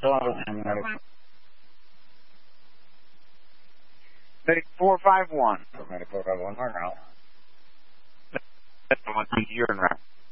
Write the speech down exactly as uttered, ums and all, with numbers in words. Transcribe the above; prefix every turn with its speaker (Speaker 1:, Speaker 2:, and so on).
Speaker 1: Medic four five one.
Speaker 2: Medic four five one, mark out.
Speaker 1: One, you're in route.